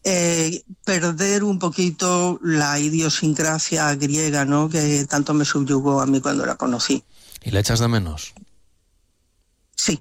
perder un poquito la idiosincrasia griega, ¿no?, que tanto me subyugó a mí cuando la conocí. ¿Y la echas de menos? Sí,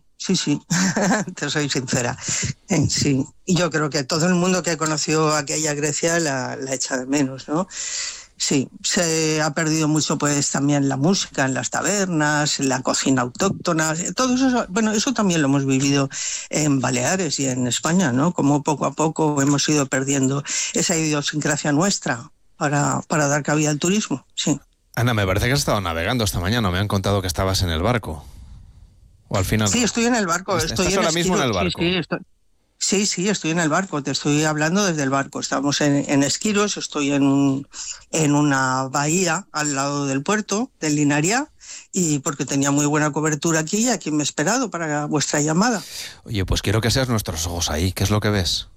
te soy sincera. Sí. Y yo creo que todo el mundo que conoció aquella Grecia la echa de menos, ¿no? Sí, se ha perdido mucho pues también la música en las tabernas, la cocina autóctona, todo eso, bueno, eso también lo hemos vivido en Baleares y en España, ¿no? Como poco a poco hemos ido perdiendo esa idiosincrasia nuestra para dar cabida al turismo, sí. Ana, me parece que has estado navegando esta mañana, me han contado que estabas en el barco. ¿O al final? Sí, no. Estoy en el barco. ¿Estás ahora mismo en el barco? Sí, estoy en el barco, te estoy hablando desde el barco. Estamos en Esquiros, estoy en una bahía al lado del puerto, del Linaria, y porque tenía muy buena cobertura aquí me he esperado para vuestra llamada. Oye, pues quiero que seas nuestros ojos ahí. ¿Qué es lo que ves?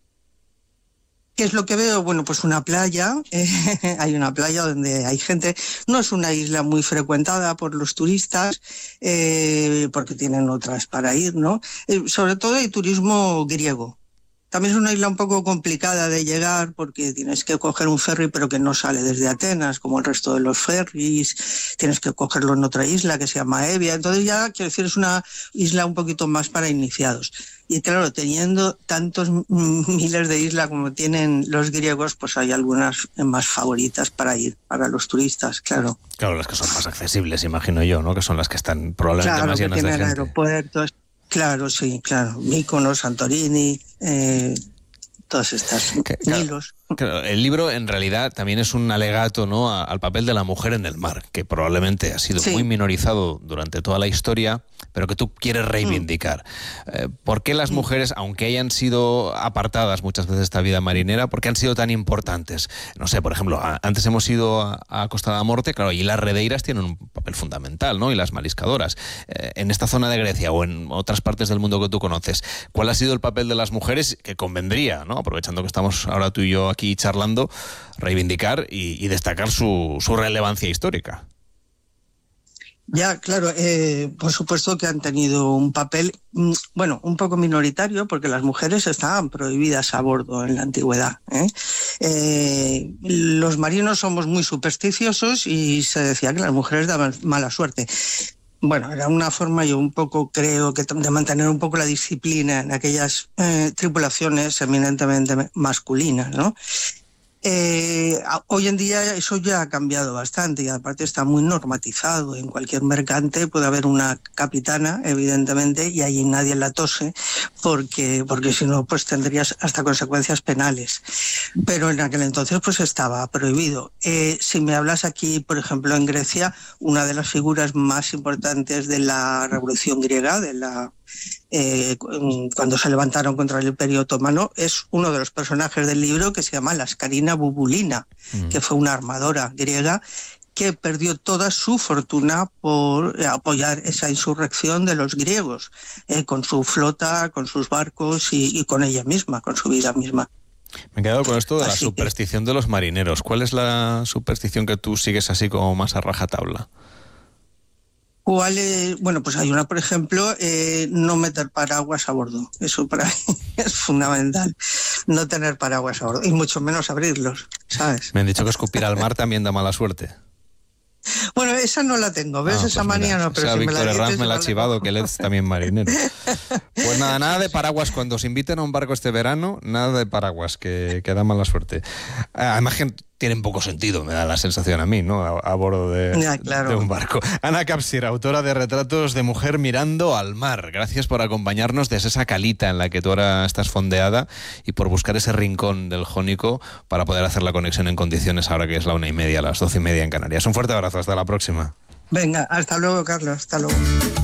¿Qué es lo que veo? Bueno, pues una playa, hay una playa donde hay gente, no es una isla muy frecuentada por los turistas, porque tienen otras para ir, ¿no? Sobre todo hay turismo griego. También es una isla un poco complicada de llegar porque tienes que coger un ferry pero que no sale desde Atenas, como el resto de los ferries, tienes que cogerlo en otra isla que se llama Evia, entonces ya, quiero decir, es una isla un poquito más para iniciados. Y claro, teniendo tantos miles de islas como tienen los griegos, pues hay algunas más favoritas para ir, para los turistas, claro. Claro, las que son más accesibles, imagino yo, ¿no? Que son las que están probablemente más llenas de gente. Claro, que tienen aeropuertos. Claro, sí, claro. Mykonos, Santorini, todas estas. Milos. Claro, el libro en realidad también es un alegato, ¿no?, al papel de la mujer en el mar, que probablemente ha sido muy minorizado durante toda la historia, pero que tú quieres reivindicar. ¿Por qué las mujeres, aunque hayan sido apartadas muchas veces de esta vida marinera, por qué han sido tan importantes? No sé, por ejemplo, antes hemos ido a Costa da Morte, claro, y las redeiras tienen un papel fundamental, ¿no?, y las mariscadoras. En esta zona de Grecia o en otras partes del mundo que tú conoces, ¿cuál ha sido el papel de las mujeres que convendría, ¿no?, aprovechando que estamos ahora tú y yo aquí charlando, reivindicar y destacar su relevancia histórica? Ya, claro, por supuesto que han tenido un papel, bueno, un poco minoritario, porque las mujeres estaban prohibidas a bordo en la antigüedad. Los marinos somos muy supersticiosos y se decía que las mujeres daban mala suerte. Bueno, era una forma, yo un poco creo que de mantener un poco la disciplina en aquellas tripulaciones eminentemente masculinas, ¿no? Hoy en día eso ya ha cambiado bastante y aparte está muy normatizado. En cualquier mercante puede haber una capitana, evidentemente, y ahí nadie la tose porque si no pues tendrías hasta consecuencias penales. Pero en aquel entonces pues estaba prohibido. Si me hablas aquí, por ejemplo, en Grecia, una de las figuras más importantes de la Revolución griega, cuando se levantaron contra el Imperio Otomano, es uno de los personajes del libro que se llama Lascarina Bubulina, que fue una armadora griega que perdió toda su fortuna por apoyar esa insurrección de los griegos, con su flota, con sus barcos y con ella misma, con su vida misma. Me he quedado con esto de la superstición de los marineros. ¿Cuál es la superstición que tú sigues así como más a rajatabla? Bueno, pues hay una, por ejemplo, no meter paraguas a bordo. Eso para mí es fundamental, no tener paraguas a bordo, y mucho menos abrirlos, ¿sabes? Me han dicho que escupir al mar también da mala suerte. Bueno, esa no la tengo, ¿ves? Esa manía no, pero si me Víctor Herranz me la ha chivado, que él es también marinero. Pues nada de paraguas. Cuando os inviten a un barco este verano, nada de paraguas, que da mala suerte. Además que tienen poco sentido, me da la sensación a mí, ¿no?, a bordo de un barco. Ana Capsir, autora de Retratos de mujer mirando al mar. Gracias por acompañarnos desde esa calita en la que tú ahora estás fondeada y por buscar ese rincón del Jónico para poder hacer la conexión en condiciones ahora que es la 1:30, las 12:30 en Canarias. Un fuerte abrazo, hasta la próxima. Venga, hasta luego, Carlos, hasta luego.